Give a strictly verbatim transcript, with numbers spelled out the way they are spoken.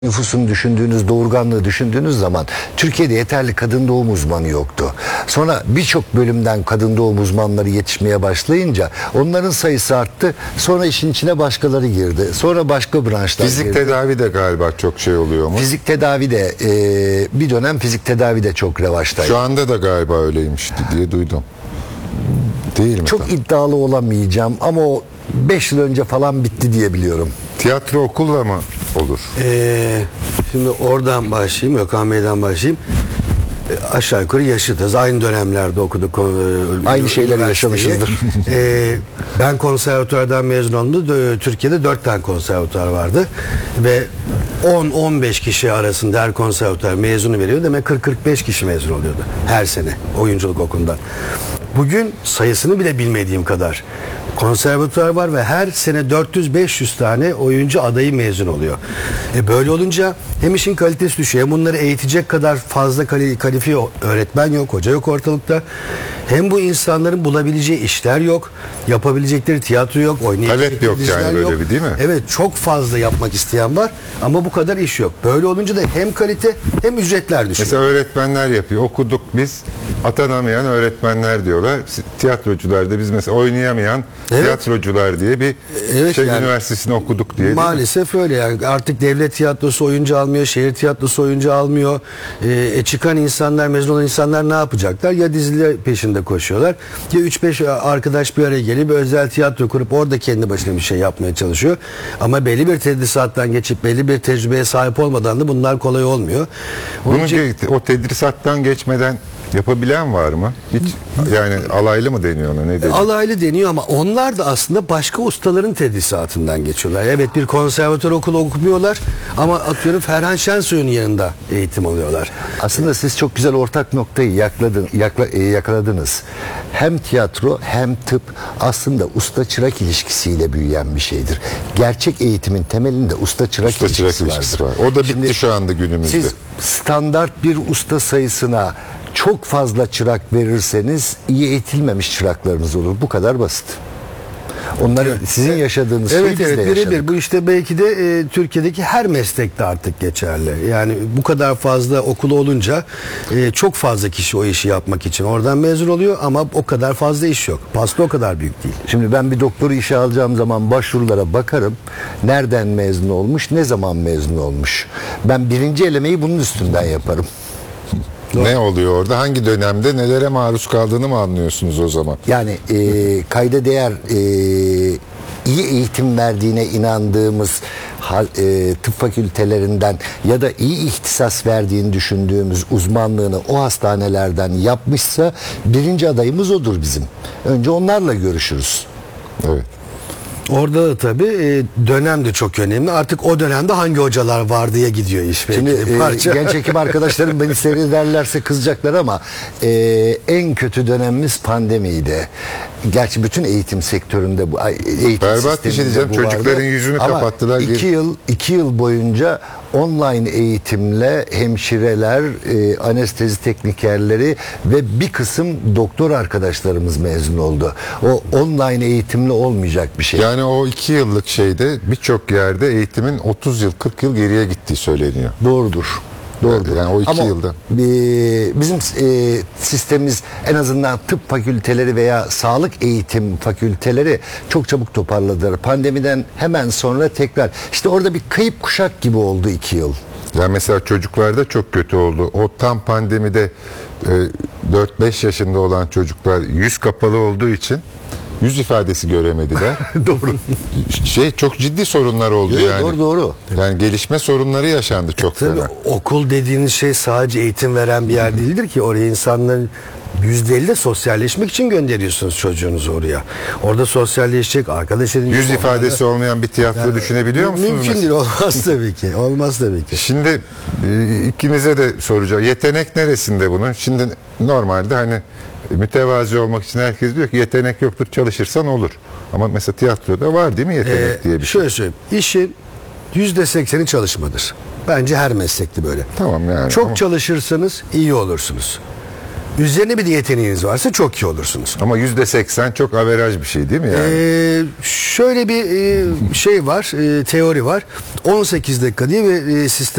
Nüfusunu düşündüğünüz, doğurganlığı düşündüğünüz zaman Türkiye'de yeterli kadın doğum uzmanı yoktu. Sonra birçok bölümden kadın doğum uzmanları yetişmeye başlayınca onların sayısı arttı. Sonra işin içine başkaları girdi. Sonra başka branşlar Fizik girdi. tedavi de galiba çok şey oluyor mu? Fizik tedavi de e, bir dönem fizik tedavi de çok revaçtaydı. Şu anda da galiba öyleymiş diye duydum. Değil mi? Çok iddialı olamayacağım ama o beş yıl önce falan bitti diye biliyorum. Tiyatro okulla mı olur? Ee, şimdi oradan başlayayım, Okan Bey'den başlayayım. E, aşağı yukarı yaşıtız. Aynı dönemlerde okuduk. E, Aynı şeyleri üniversiteyi. yaşamışızdır. E, ben konservatuvardan mezun oldum. Türkiye'de dört tane konservatuvar vardı. Ve on on beş kişi arasında her konservatuvar mezunu veriyor. Demek kırk kırk beş kişi mezun oluyordu her sene oyunculuk okulundan. Bugün sayısını bile bilmediğim kadar konservatuvar var ve her sene dört yüz beş yüz tane oyuncu adayı mezun oluyor. E böyle olunca hem işin kalitesi düşüyor, hem bunları eğitecek kadar fazla kali, kalifiye öğretmen yok, hoca yok ortalıkta. Hem bu insanların bulabileceği işler yok, yapabilecekleri tiyatro yok, oynayabilecekleri Talep yok diziler yani, böyle yok. bir değil mi? Evet, çok fazla yapmak isteyen var ama bu kadar iş yok. Böyle olunca da hem kalite hem ücretler düşüyor. Mesela öğretmenler yapıyor. Okuduk biz, atanamayan öğretmenler diyorlar. Tiyatrocular da biz mesela oynayamayan Evet. tiyatrocular diye bir Evet, şey yani üniversitesini okuduk diye. maalesef öyle yani. Artık devlet tiyatrosu oyuncu almıyor, şehir tiyatrosu oyuncu almıyor. Ee, çıkan insanlar, mezun olan insanlar ne yapacaklar? Ya diziler peşinde koşuyorlar, ya üç beş arkadaş bir araya gelip özel tiyatro kurup orada kendi başına bir şey yapmaya çalışıyor. Ama belli bir tedrisattan geçip belli bir tecrübeye sahip olmadan da bunlar kolay olmuyor. Onun Bunu için- ge- o tedrisattan geçmeden yapabilen var mı? Hiç yani alaylı mı deniyor ona, ne deniyor? Alaylı deniyor ama onlar da aslında başka ustaların tedrisatından geçiyorlar. Evet, bir konservatuar okulu okumuyorlar ama atıyorum Ferhan Şensoy'un yanında eğitim alıyorlar. Aslında siz çok güzel ortak noktayı yakladın, yakla, e, yakaladınız. Hem tiyatro hem tıp aslında usta çırak ilişkisiyle büyüyen bir şeydir. Gerçek eğitimin temelinde usta çırak Usta çırak ilişkisi ilişkisi vardır. var. O da bitti Şimdi şu anda günümüzde. Siz standart bir usta sayısına çok fazla çırak verirseniz iyi eğitilmemiş çıraklarınız olur. Bu kadar basit. Onları sizin yaşadığınız şeyi Evet biz evet de birebir yaşadık. bu işte belki de e, Türkiye'deki her meslekte artık geçerli. Yani bu kadar fazla okulu olunca e, çok fazla kişi o işi yapmak için oradan mezun oluyor ama o kadar fazla iş yok. Pasta o kadar büyük değil. Şimdi ben bir doktoru işe alacağım zaman başvurulara bakarım. Nereden mezun olmuş, ne zaman mezun olmuş. Ben birinci elemeyi bunun üstünden yaparım. Ne oluyor orada? Hangi dönemde nelere maruz kaldığını mı anlıyorsunuz o zaman? Yani e, kayda değer e, iyi eğitim verdiğine inandığımız hal- e, tıp fakültelerinden ya da iyi ihtisas verdiğini düşündüğümüz uzmanlığını o hastanelerden yapmışsa birinci adayımız odur bizim. Önce onlarla görüşürüz. Evet. Orada da tabii e, dönem de çok önemli. Artık o dönemde hangi hocalar var diye gidiyor iş. belki Şimdi de. e, Parça. genç hekim arkadaşlarım beni seyrederlerse kızacaklar ama e, en kötü dönemimiz pandemiydi. Gerçi bütün eğitim sektöründe bu ay, eğitim Berbat bir şey sisteminde diyeceğim. bu Çocukların vardı. yüzünü Ama kapattılar. iki yıl iki yıl boyunca online eğitimle hemşireler, e, anestezi teknikerleri ve bir kısım doktor arkadaşlarımız mezun oldu. O online eğitimle olmayacak bir şey. Yani o iki yıllık şeyde birçok yerde eğitimin otuz yıl kırk yıl geriye gittiği söyleniyor. Doğrudur. Doğrudur. Yani o iki Ama yılda. e, bizim e, sistemimiz en azından tıp fakülteleri veya sağlık eğitim fakülteleri çok çabuk toparladılar. Pandemiden hemen sonra tekrar işte orada bir kayıp kuşak gibi oldu iki yıl. Yani mesela çocuklarda çok kötü oldu. O tam pandemide e, dört beş yaşında olan çocuklar yüz kapalı olduğu için yüz ifadesi göremediler. Doğru. Şey çok ciddi sorunlar oldu Doğru, yani. doğru doğru. Yani gelişme sorunları yaşandı çok Tabii fena. okul dediğiniz şey sadece eğitim veren bir yer değildir ki. Oraya insanların yüzde elli de sosyalleşmek için gönderiyorsunuz çocuğunuzu oraya. Orada sosyalleşecek, arkadaş edinecek. Yüz ifadesi olmayan bir tiyatro düşünebiliyor musunuz? Mümkün mesela? değil, olmaz tabii ki. Olmaz tabii ki. Şimdi e, ikinize de soracağım. Yetenek neresinde bunun? Şimdi normalde hani mütevazi olmak için herkes diyor ki yetenek yoktur, çalışırsan olur. Ama mesela tiyatroda var değil mi yetenek Ee, diye bir şey? şöyle söyleyeyim. İşin yüzde sekseni çalışmadır. Bence her meslekte böyle. Tamam yani. Çok ama- çalışırsanız iyi olursunuz. Üzerine bir de yeteneğiniz varsa çok iyi olursunuz. Ama yüzde seksen çok averaj bir şey değil mi yani? Ee, şöyle bir e, şey var, e, teori var. on sekiz dakika diye bir e, sistem